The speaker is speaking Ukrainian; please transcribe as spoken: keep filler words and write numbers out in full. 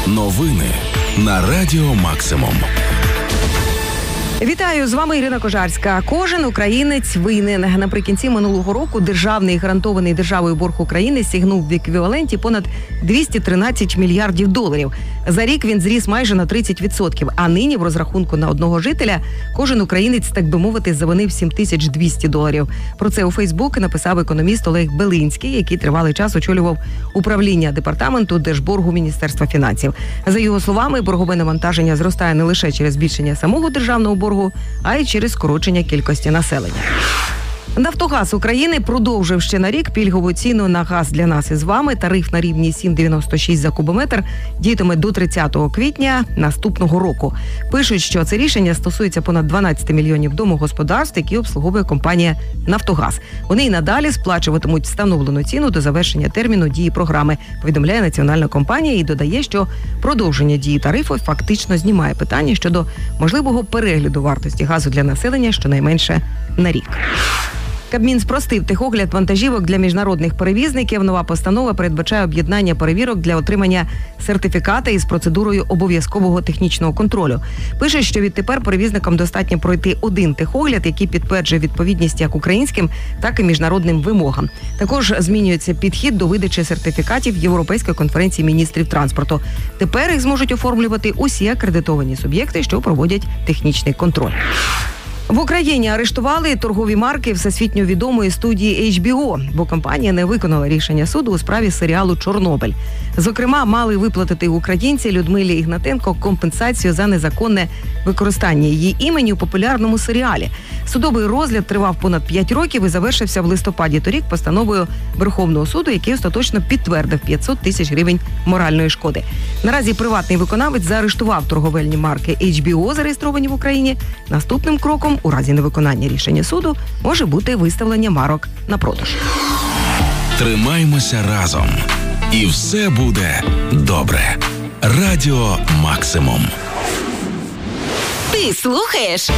Новини на Радіо Максимум. Вітаю, з вами Ірина Кожарська. Кожен українець винен. Наприкінці минулого року державний гарантований державою борг України сягнув в еквіваленті понад двісті тринадцять мільярдів доларів. За рік він зріс майже на тридцять відсотків, а нині в розрахунку на одного жителя кожен українець, так би мовити, завинив сім тисяч двісті доларів. Про це у Фейсбук написав економіст Олег Белинський, який тривалий час очолював управління департаменту держборгу Міністерства фінансів. За його словами, боргове навантаження зростає не лише через збільшення самого державного боргу, а й через скорочення кількості населення. «Нафтогаз України» продовжив ще на рік пільгову ціну на газ для нас із вами. Тариф на рівні сім дев'яносто шість за кубометр діятиме до тридцятого квітня наступного року. Пишуть, що це рішення стосується понад дванадцять мільйонів домогосподарств, які обслуговує компанія «Нафтогаз». Вони й надалі сплачуватимуть встановлену ціну до завершення терміну дії програми, повідомляє національна компанія і додає, що продовження дії тарифу фактично знімає питання щодо можливого перегляду вартості газу для населення щонайменше на рік. Кабмін спростив техогляд вантажівок для міжнародних перевізників. Нова постанова передбачає об'єднання перевірок для отримання сертифіката із процедурою обов'язкового технічного контролю. Пише, що відтепер перевізникам достатньо пройти один техогляд, який підтверджує відповідність як українським, так і міжнародним вимогам. Також змінюється підхід до видачі сертифікатів Європейської конференції міністрів транспорту. Тепер їх зможуть оформлювати усі акредитовані суб'єкти, що проводять технічний контроль. В Україні арештували торгові марки всесвітньо відомої студії ейч бі о, бо компанія не виконала рішення суду у справі серіалу «Чорнобиль». Зокрема, мали виплатити українці Людмилі Ігнатенко компенсацію за незаконне використання її імені у популярному серіалі. Судовий розгляд тривав понад п'ять років і завершився в листопаді торік постановою Верховного суду, який остаточно підтвердив п'ятсот тисяч гривень моральної шкоди. Наразі приватний виконавець заарештував торговельні марки ейч бі о, зареєстровані в Україні. Наступним кроком у разі невиконання рішення суду може бути виставлення марок на продаж. Тримаймося разом. І все буде добре. Радіо Максимум. Ти слухаєш